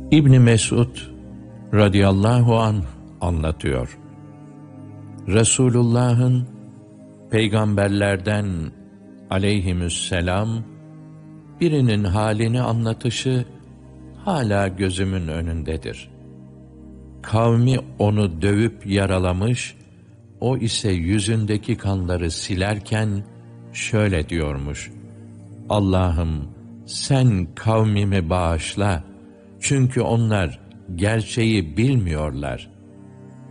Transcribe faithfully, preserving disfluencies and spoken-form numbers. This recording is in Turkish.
İbn Mesud radıyallahu anh anlatıyor. Resulullah'ın peygamberlerden aleyhisselam birinin halini anlatışı hala gözümün önündedir. Kavmi onu dövüp yaralamış, o ise yüzündeki kanları silerken şöyle diyormuş: Allah'ım sen kavmimi bağışla, çünkü onlar gerçeği bilmiyorlar.